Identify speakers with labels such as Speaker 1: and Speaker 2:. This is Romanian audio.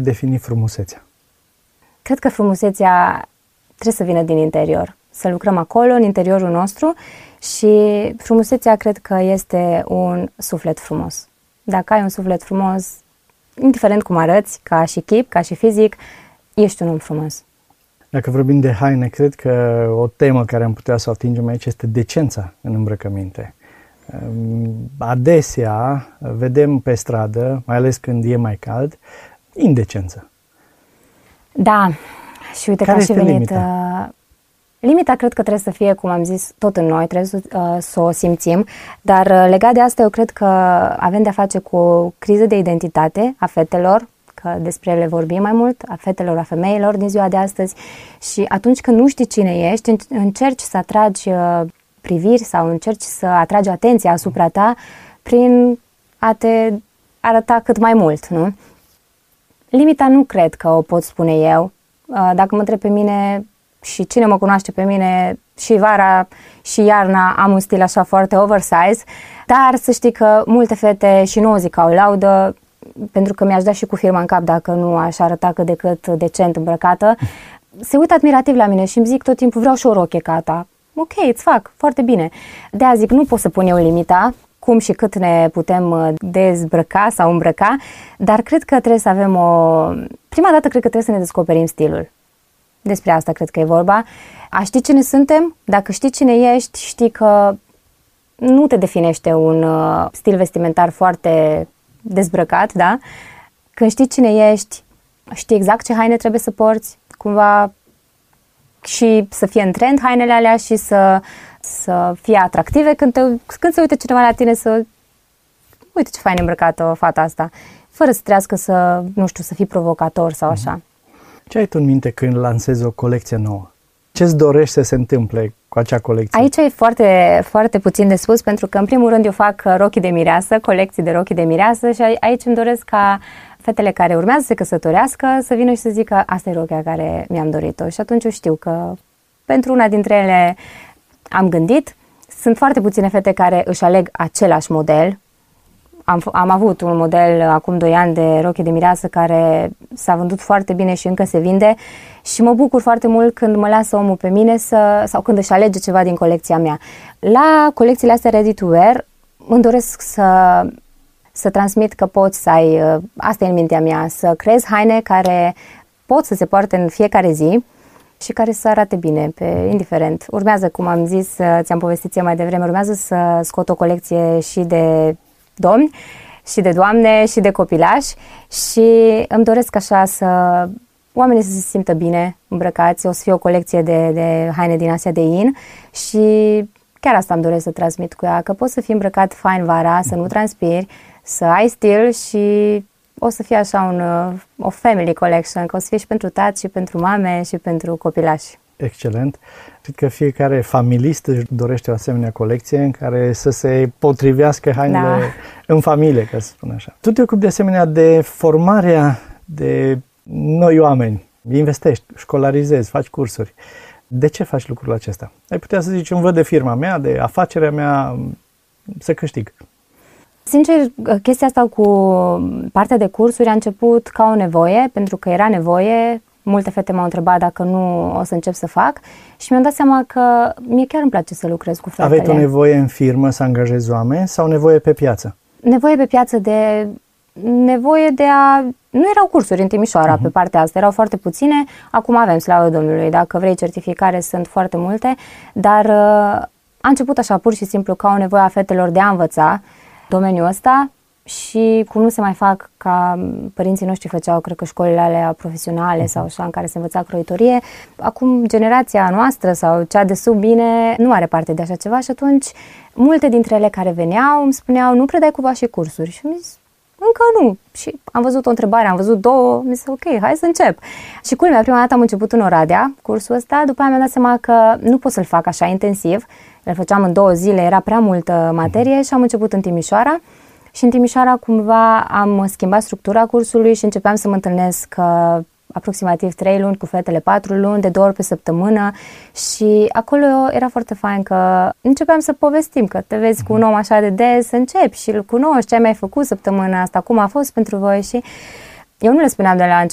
Speaker 1: defini frumusețea?
Speaker 2: Cred că frumusețea trebuie să vină din interior. Să lucrăm acolo, în interiorul nostru, și frumusețea cred că este un suflet frumos. Dacă ai un suflet frumos, indiferent cum arăți, ca și chip, ca și fizic, ești un om frumos.
Speaker 1: Dacă vorbim de haine, cred că o temă care am putea să o atingem aici este decența în îmbrăcăminte. Adesea vedem pe stradă, mai ales când e mai cald, indecență.
Speaker 2: Da, și uite
Speaker 1: care
Speaker 2: că a și venit...
Speaker 1: limita?
Speaker 2: Limita cred că trebuie să fie, cum am zis, tot în noi, trebuie să o simțim, dar legat de asta eu cred că avem de-a face cu o criză de identitate a fetelor, că despre ele vorbim mai mult, a fetelor, a femeilor din ziua de astăzi, și atunci când nu știi cine ești, încerci să atragi priviri sau încerci să atragi atenția asupra ta prin a te arăta cât mai mult, nu? Limita nu cred că o pot spune eu. Dacă mă întreb pe mine, și cine mă cunoaște pe mine, și vara și iarna am un stil așa foarte oversize, dar să știi că multe fete, și nu o zic ca o laudă, pentru că mi-aș da și cu firma în cap dacă nu aș arăta cât de cât decent îmbrăcată, se uită admirativ la mine și îmi zic tot timpul, vreau și o rochie ca ta. Ok, îți fac, foarte bine. De-aia zic, nu pot să pun eu limita, cum și cât ne putem dezbrăca sau îmbrăca, dar cred că trebuie să avem prima dată cred că trebuie să ne descoperim stilul. Despre asta cred că e vorba. A ști cine suntem, dacă știi cine ești, știi că nu te definește un stil vestimentar foarte dezbrăcat, da? Când știi cine ești, știi exact ce haine trebuie să porți, cumva, și să fie în trend hainele alea și să fie atractive când se uite cineva la tine, să uite ce fain îmbrăcată fata asta, fără să trească să, nu știu, să fii provocator sau așa.
Speaker 1: Ce ai tu în minte când lansezi o colecție nouă? Ce-ți dorești să se întâmple cu acea colecție?
Speaker 2: Aici e foarte, foarte puțin de spus, pentru că în primul rând eu fac rochii de mireasă, colecții de rochii de mireasă, și aici îmi doresc ca fetele care urmează să se căsătorească să vină și să zică asta e rochia care mi-am dorit-o. Și atunci eu știu că pentru una dintre ele am gândit. Sunt foarte puține fete care își aleg același model. Am avut un model acum 2 ani de rochie de mireasă care s-a vândut foarte bine și încă se vinde, și mă bucur foarte mult când mă lasă omul pe mine sau când își alege ceva din colecția mea. La colecțiile astea ready to wear îmi doresc să transmit că poți să ai, asta e în mintea mea, să creezi haine care pot să se poarte în fiecare zi și care să arate bine, indiferent. Urmează, cum am zis, ți-am povestit mai devreme, urmează să scot o colecție și de domni, și de doamne, și de copilași, și îmi doresc așa să oamenii să se simtă bine îmbrăcați. O să fie o colecție de haine din Asia de In și chiar asta îmi doresc să transmit cu ea, că poți să fii îmbrăcat fain vara, să nu transpiri, să ai stil, și o să fie așa o family collection, că o să fie și pentru tați, și pentru mame, și pentru copilași.
Speaker 1: Excelent. Cred că fiecare familist își dorește o asemenea colecție în care să se potrivească hainele în familie, ca să spun așa. Tu te ocupi de asemenea de formarea de noi oameni. Investești, școlarizezi, faci cursuri. De ce faci lucrul acesta? Ai putea să zici, îmi văd de firma mea, de afacerea mea, să câștig.
Speaker 2: Sincer, chestia asta cu partea de cursuri a început ca o nevoie, pentru că era nevoie. Multe fete m-au întrebat dacă nu o să încep să fac și mi-am dat seama că mie chiar îmi place să lucrez cu fetele.
Speaker 1: Aveai o nevoie în firmă să angajezi oameni sau nevoie pe piață?
Speaker 2: Nevoie pe piață nevoie de a... Nu erau cursuri în Timișoara pe partea asta, erau foarte puține. Acum avem, slavă Domnului, dacă vrei certificare sunt foarte multe, dar a început așa pur și simplu ca o nevoie a fetelor de a învăța domeniul ăsta. Și cum nu se mai fac ca părinții noștri făceau, cred că școlile alea profesionale sau așa, în care se învăța croitorie, acum generația noastră sau cea de sub mine nu are parte de așa ceva, și atunci multe dintre ele care veneau îmi spuneau, nu predai cumva și cursuri? Și mi-am zis, încă nu. Și am văzut o întrebare, am văzut 2, mi-am zis, ok, hai să încep. Și culmea, prima dată am început în Oradea cursul ăsta, după aia mi-am dat seama că nu pot să-l fac așa intensiv, îl făceam în 2 zile, era prea multă materie, și am început în Timișoara. Și în Timișoara cumva am schimbat structura cursului și începeam să mă întâlnesc aproximativ 3 luni cu fetele, 4 luni, de 2 ori pe săptămână, și acolo era foarte fain că începeam să povestim, că te vezi cu un om așa de des, începi și îl cunoști, ce ai mai făcut săptămâna asta, cum a fost pentru voi, și eu nu le spuneam de la